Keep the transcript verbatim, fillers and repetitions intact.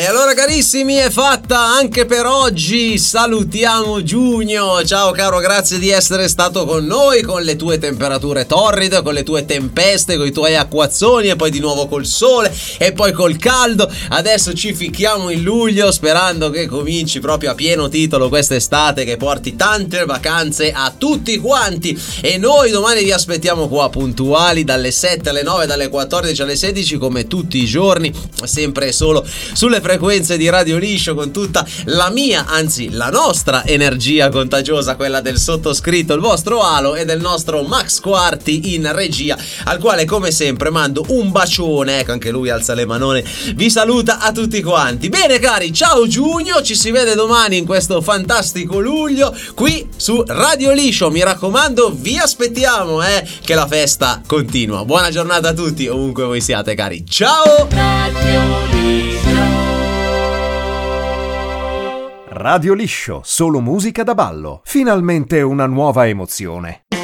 E allora carissimi, è fatta anche per oggi. Salutiamo Giugno. Ciao caro, grazie di essere stato con noi, con le tue temperature torride, con le tue tempeste, con i tuoi acquazzoni, e poi di nuovo col sole e poi col caldo. Adesso ci ficchiamo in luglio, sperando che cominci proprio a pieno titolo quest'estate, che porti tante vacanze a tutti quanti. E noi domani vi aspettiamo qua puntuali dalle sette alle nove, dalle quattordici alle sedici, come tutti i giorni, sempre e solo sulle frequenze di Radio Liscio, con tutta la mia, anzi la nostra energia contagiosa, quella del sottoscritto, il vostro Alo, e del nostro Max Quarti in regia, al quale come sempre mando un bacione. Ecco, anche lui alza le manone, vi saluta a tutti quanti. Bene cari, ciao Giugno, ci si vede domani in questo fantastico luglio qui su Radio Liscio. Mi raccomando, vi aspettiamo, eh, che la festa continua. Buona giornata a tutti, ovunque voi siate cari, ciao. Radio Liscio. Radio Liscio, solo musica da ballo. Finalmente una nuova emozione.